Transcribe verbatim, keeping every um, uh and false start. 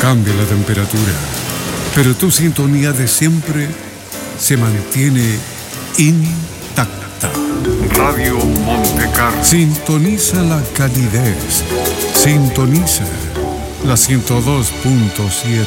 cambia la temperatura, pero tu sintonía de siempre se mantiene intacta. Radio Monte Carlo. Sintoniza la calidez. Sintoniza la ciento dos punto siete.